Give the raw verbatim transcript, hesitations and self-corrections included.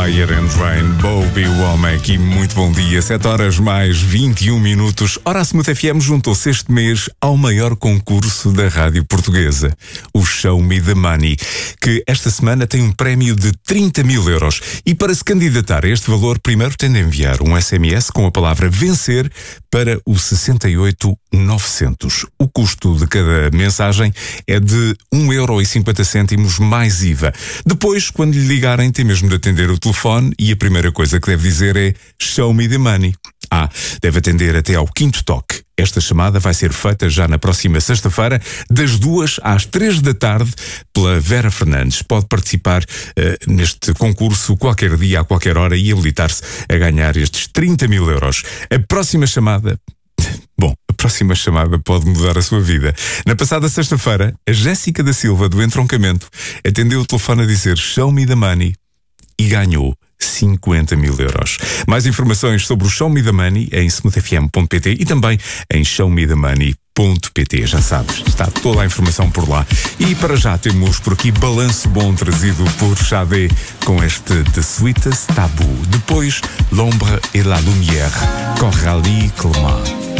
Fire and Rain, Bobby Womack, e muito bom dia. sete horas mais vinte e um minutos. Ora, a Smooth F M juntou-se este mês ao maior concurso da rádio portuguesa, o Show Me the Money, que esta semana tem um prémio de trinta mil euros. E para se candidatar a este valor, primeiro tem de enviar um S M S com a palavra vencer para o sessenta e oito novecentos. O custo de cada mensagem é de um euro e cinquenta cêntimos mais I V A. Depois, quando lhe ligarem, tem mesmo de atender o telefone e a primeira coisa que deve dizer é Show Me the Money. Ah, deve atender até ao quinto toque. Esta chamada vai ser feita já na próxima sexta-feira, das duas às três da tarde, pela Vera Fernandes. Pode participar uh, neste concurso qualquer dia, a qualquer hora, e habilitar-se a ganhar estes trinta mil euros. A próxima chamada... Bom, a próxima chamada pode mudar a sua vida. Na passada sexta-feira, a Jéssica da Silva, do Entroncamento, atendeu o telefone a dizer Show Me the Money e ganhou cinquenta mil euros. Mais informações sobre o Show Me the Money em smooth f m ponto p t e também em show me the money ponto p t. Já sabes, está toda a informação por lá. E para já temos por aqui balanço bom trazido por Xadé com este The Sweetest Taboo. Depois, L'Ombre et la Lumière, Coralie Clément.